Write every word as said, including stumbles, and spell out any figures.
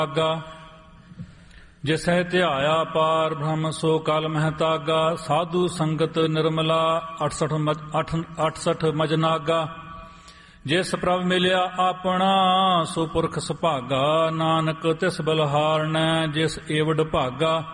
ਜਿਸਹਿ ਧਿਆਇਆ ਪਾਰ ਬ੍ਰਹਮ ਸੋ ਕਲ ਮਹਿ ਤਾਗਾ। ਸਾਧੂ ਸੰਗਤ ਨਿਰਮਲਾ ਅਠਸਠ ਅਠਸਠ ਮਜਨਾਗਾ। ਜਿਸ ਪ੍ਰਭ ਮਿਲਿਆ ਆਪਣਾ ਸੋ ਪੁਰਖ ਸੁਭਾਗਾ। ਨਾਨਕ ਤਿਸ ਬਲਹਾਰਣੈ ਜਿਸ ਏਵਡ ਭਾਗਾ।